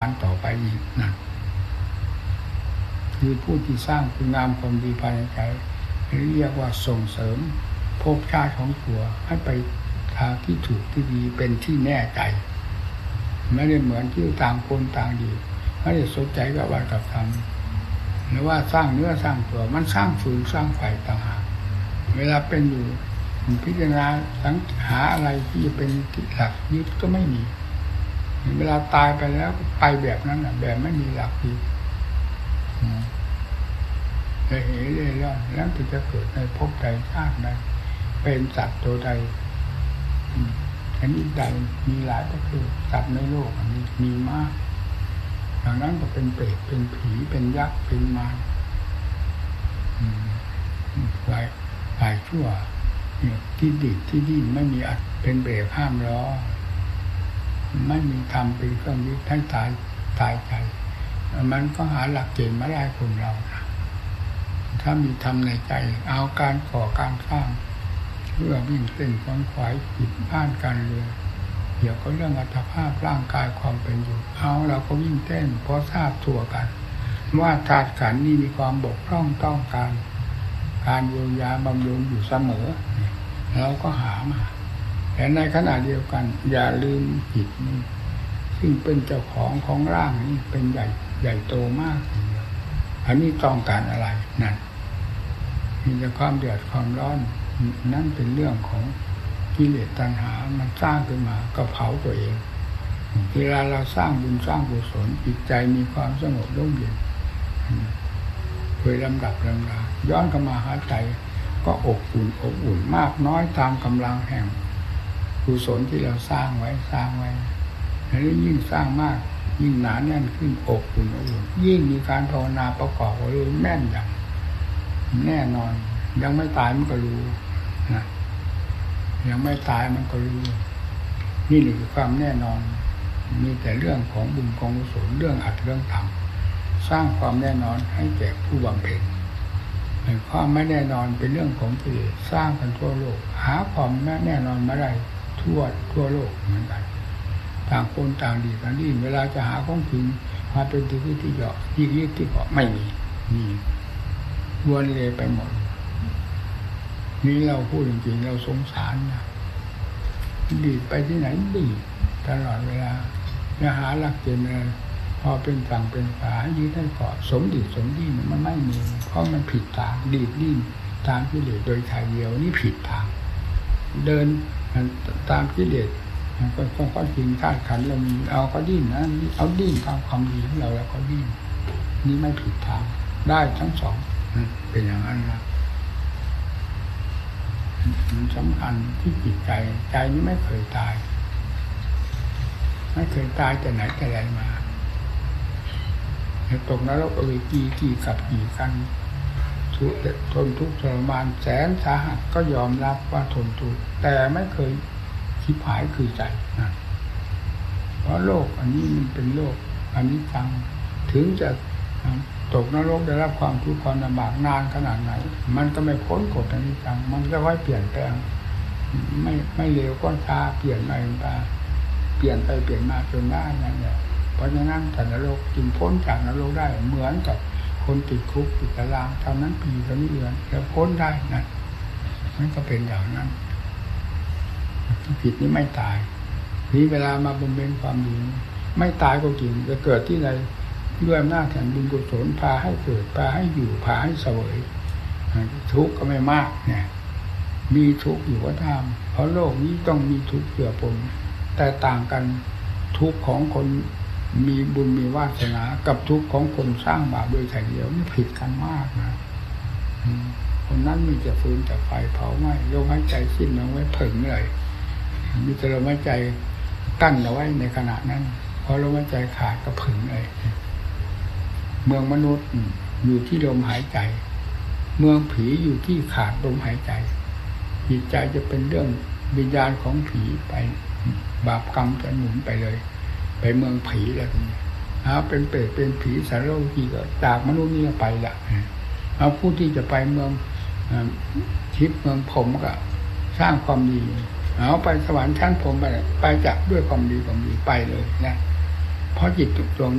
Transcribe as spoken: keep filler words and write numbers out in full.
ต่อไปอีกนั่นคือผู้ที่สร้างคุณงามความดีภายในใจเรียกว่าส่งเสริมภพชาติของตัวให้ไปทางที่ถูกที่ดีเป็นที่แน่ใจไม่ได้เหมือนที่ต่างคนต่างดีไม่ได้สนใจกับวัตกับธรรมหรือว่าสร้างเนื้อสร้างตัวมันสร้างฟืนสร้างไฟต่างหากเวลาเป็นอยู่พิจารณาสังหาอะไรที่จะเป็นหลักยึดก็ไม่มีเวลาตายไปแล้วไปแบบนั้นแบบไม่มีหลักยึดเลยเหตุเลยร่อนแล้วถึงจะเกิดในภพใดชาติใดเป็นสัตว์ตัวใดอันนี้ใดมีหลายก็คือสัตว์ในโลกอันนี้มีมากอย่างนั้นก็เป็นเปรตเป็นผีเป็นยักษ์เป็นมารฝ่ายฝ่ายชั่วที่ดิบที่ดิ้นไม่มีอัดเป็นเบรกห้ามล้อไม่มีธรรมเป็นเครื่องยึดให้ตายตายใจมันก็หาหลักเกณฑ์มาได้คนเรานะถ้ามีธรรมในใจเอาการก่อการสร้างเพื่อวิ่งเต้นขวนขวายผิดบ้านการเรือนเกี่ยวกับเรื่องอัตภาพร่างกายความเป็นอยู่เอาเราก็วิ่งเต้นเพราะทราบตัวกันว่าธาตุขันธ์นี้มีความบกพร่องต้องการการเยียวยาบำรุงอยู่เสมอเราก็หามาแต่ในขณะเดียวกันอย่าลืมจิตนี้ซึ่งเป็นเจ้าของของร่างนี้เป็นใหญ่ใหญ่โตมากอันนี้ต้องการอะไรนั่นมีแต่ความเดือดความร้อนนั่นเป็นเรื่องของกิเลสตัณหามันสร้างขึ้นมาก็เผาตัวเองเวลาเราสร้างบุญสร้างกุศลจิตใจมีความสงบร่มเย็นโดยลำดับลำดาย้อนเข้ามาหาใจก็อบอุ่นอบอุ่นมากน้อยตามกำลังแห่งกุศลที่เราสร้างไว้สร้างไว้แล้วยิ่งสร้างมากยิ่งหนาแน่นขึ้นอบอุ่นอบอุ่นยิ่งมีการภาวนาประกอบไว้แม่นยำแน่นอนยังไม่ตายมันก็รู้นะยังไม่ตายมันก็รู้นี่คือความแน่นอนมีแต่เรื่องของบุญของกุศลเรื่องอัดเรื่องทำสร้างความแน่นอนให้แก่ผู้บำเพ็ญความไม่แน่นอนเป็นเรื่องของกิเลสสร้างกันทั่วโลกหาความแน่นอนมาได้ทั่วทั่วโลกเหมือนกันต่างคนต่างดีกันดิ้นเวลาจะหาของจริงมาเป็นที่ที่ที่เหาะที่ยึดที่เกาะไม่มีนี่วนเลยไปหมดนี่เราพูดจริงๆเราสงสารนะดีไปที่ไหนดีตลอดเวลาจะหาหลักเกณฑ์อะไรพอเป็นฝั่งเป็นฝายึดให้เกาะสมดีสมดีมันไม่มีเพราะมันผิดทางดีดดิ้นตามกิเลสโดยทางเดียวนี่ผิดทางเดินตามกิเลสก็ก็จริงธาตุขันธ์เรามีเอาก็ดิ้นนะเอาดิ้นตามความดีของเราแล้วก็ดิ้นนี่ไม่ผิดทางได้ทั้งสองเป็นอย่างนั้นนะมันสำคัญที่จิตใจใจนี้ไม่เคยตายไม่เคยตายแต่ไหนแต่ไรมาตกนรกอเวจีกี่กับกี่กันทุกทนทุกข์ทรมานแสนสาหัสก็ยอมรับว่าทนทุกข์แต่ไม่เคยคิดหายคือใจนะเพราะโลกอันนี้มันเป็นโลกอันนี้จังถึงจะตกนรกได้รับความทุกข์ความลำบากนานขนาดไหนมันก็ไม่พ้นกฎอันนี้จังมันก็ค่อยเปลี่ยนแปลงไม่ไม่เร็วก็ช้าเปลี่ยนไปไปเปลี่ยนไปเปลี่ยนมาจนได้นั่นแหละเพราะฉะนั้นแต่นรกจึงพ้นจากนรกได้เหมือนกับคนติดคุกติดตารางเท่านั้นปีเท่านี้เดือนแล้วพ้นได้นะมันก็เป็นอย่างนั้นผิดนี้ไม่ตายนี่เวลามาบำเพ็ญความดีไม่ตายก็จริงจะเกิดที่ใดด้วยอำนาจแห่งบุญกุศลพาให้เกิดพาให้อยู่พาให้เสวยทุกข์ก็ไม่มากเนี่ยมีทุกข์อยู่ก็ตามเพราะโลกนี้ต้องมีทุกข์เกี่ยวปนแต่ต่างกันทุกข์ของคนมีบุญมีวาสนากับทุกข์ของคนสร้างบาปโดยถ่ายเดียวนี่ผิดกันมากนะคนนั้นมีแต่ฟืนแต่ไฟเผาไหม้ลมหายใจสิ้นลงไว้ผึ่งเลยมีแต่ลมหายใจกั้นเอาไว้ในขณะนั้นพอลมหายใจขาดก็ผึ่งเลยเมืองมนุษย์อยู่ที่ลมหายใจเมืองผีอยู่ที่ขาดลมหายใจจิตใจจะเป็นเรื่องวิญญาณของผีไปบาปกรรมจะหนุนไปเลยไปเมืองผีแล้วทีนี้เอาเป็นเปรตเป็นผีสารโลกีก็จากมนุษย์นี่ไปละเอาผู้ที่จะไปเมืองทิพย์เมืองพรหมก็สร้างความดีเอาไปสวรรค์ชั้นพรหมไปไปจากด้วยความดีความดีไปเลยนะเพราะจิตดวง